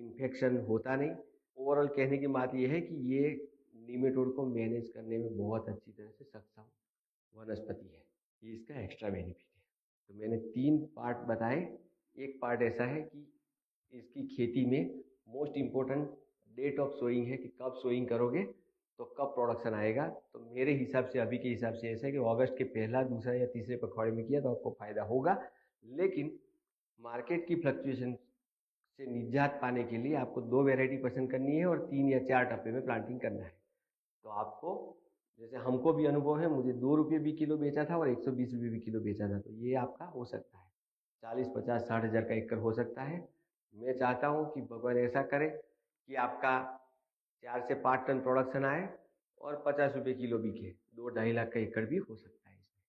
Infection होता नहीं। Overall कहने की बात ये है कि ये निमेटोड को मैनेज करने में बहुत अच्छी तरह से सक्षम वनस्पति है। ये इसका एक्स्ट्रा बेनिफिट है। तो मैंने 3 पार्ट बताए। एक पार्ट ऐसा है कि इसकी खेती में most important date of sowing है कि कब सोइंग करोगे तो कब प्रोडक्शन आएगा। तो मेरे हिसाब से अभी के हिसाब से ऐसा है कि अगस्त के पहला, दूसरा या तीसरे पखवाड़े में किया तो आपको फायदा होगा। लेकिन मार्केट की फ्लक्चुएशन से निजात पाने के लिए आपको 2 वैरायटी पसंद करनी है और 3 या 4 टप्पे में प्लांटिंग करना है। तो आपको, जैसे हमको भी अनुभव है, मुझे 2 रुपये भी किलो बेचा था और 120 रुपये भी किलो बेचा था। तो ये आपका हो सकता है 40, 50, 60 हज़ार का एकड़ हो सकता है। मैं चाहता हूँ कि भगवान ऐसा करे कि आपका 4 से 5 टन प्रोडक्शन आए और 50 रुपये किलो बिके। 2-2.5 लाख का एकड़ भी हो सकता है इसमें।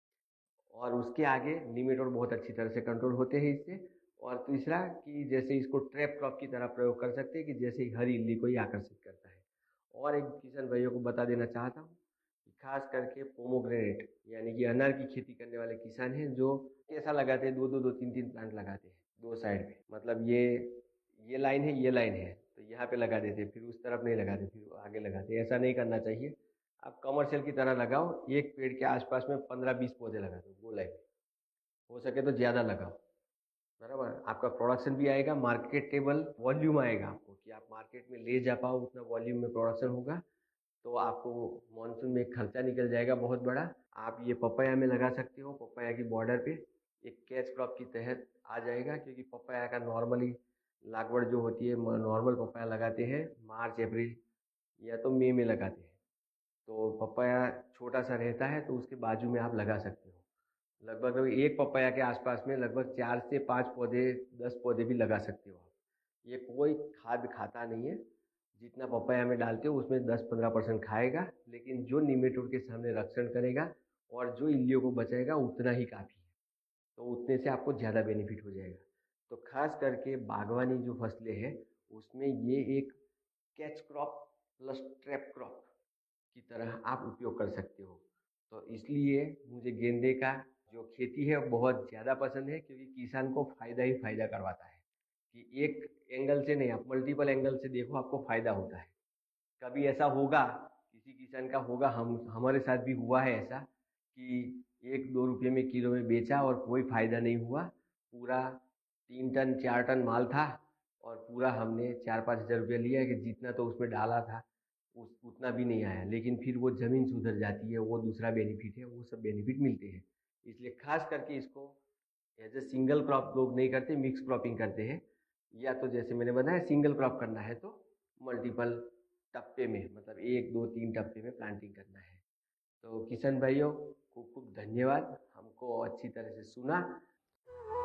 और उसके आगे निमेटोड बहुत अच्छी तरह से कंट्रोल होते हैं इससे। और तीसरा कि जैसे इसको ट्रैप क्रॉप की तरह प्रयोग कर सकते हैं कि जैसे ही हरी इल्ली को ही आकर्षित करता है। और एक किसान भाइयों को बता देना चाहता हूँ कि खास करके पोमोग्रेनेट यानी कि अनार की खेती करने वाले किसान हैं जो कैसा लगाते हैं, 2-2, 2-3-3 प्लांट लगाते हैं 2 साइड पे। मतलब ये लाइन है, ये लाइन है, तो यहाँ पे लगा देते, फिर उस तरफ नहीं लगाते, फिर आगे लगाते। ऐसा नहीं करना चाहिए। आप कमर्शियल की तरह लगाओ। एक पेड़ के आसपास में 15-20 पौधे लगा दो गोलाई में। हो सके तो ज़्यादा लगाओ। बराबर, आपका प्रोडक्शन भी आएगा, मार्केटेबल वॉल्यूम आएगा आपको कि आप मार्केट में ले जा पाओ, उतना वॉल्यूम में प्रोडक्शन होगा। तो आपको मानसून में खर्चा निकल जाएगा बहुत बड़ा। आप ये पपाया में लगा सकते हो। पपाया की बॉर्डर पे एक कैच क्रॉप के तहत आ जाएगा, क्योंकि पपाया का नॉर्मली लागवड़ जो होती है, नॉर्मल पपाया लगाते हैं मार्च अप्रैल या तो मई में लगाते हैं। तो पपाया छोटा सा रहता है तो उसके बाजू में आप लगा सकते हो। लगभग एक पपाया के आसपास में लगभग 4 से 5 पौधे, 10 पौधे भी लगा सकते हो आप। ये कोई खाद खाता नहीं है। जितना पपाया में डालते हो उसमें 10-15% खाएगा, लेकिन जो निमेटोड के सामने रक्षण करेगा और जो इल्लियों को बचाएगा उतना ही काफ़ी है। तो उतने से आपको ज़्यादा बेनिफिट हो जाएगा। तो खास करके बागवानी जो फसलें हैं उसमें ये एक catch crop plus trap crop की तरह आप उपयोग कर सकते हो। तो इसलिए मुझे गेंदे का जो खेती है वो बहुत ज़्यादा पसंद है, क्योंकि किसान को फ़ायदा ही फ़ायदा करवाता है कि एक एंगल से नहीं, आप मल्टीपल एंगल से देखो, आपको फ़ायदा होता है। कभी ऐसा होगा, किसी किसान का होगा, हमारे साथ भी हुआ है ऐसा कि 1-2 रुपये में किलो में बेचा और कोई फ़ायदा नहीं हुआ। पूरा 3 टन 4 टन माल था और पूरा हमने 4-5 हज़ार रुपया लिया कि जितना तो उसमें डाला था उतना भी नहीं आया। लेकिन फिर वो ज़मीन सुधर जाती है, वो दूसरा बेनिफिट है, वो सब बेनिफिट मिलते हैं। इसलिए खास करके इसको एज ए सिंगल क्रॉप लोग नहीं करते, मिक्स क्रॉपिंग करते हैं। या तो जैसे मैंने बताया सिंगल क्रॉप करना है तो मल्टीपल टप्पे में, मतलब 1-2-3 टप्पे में प्लांटिंग करना है। तो किशन भाइयों, खूब खूब धन्यवाद हमको अच्छी तरह से सुना।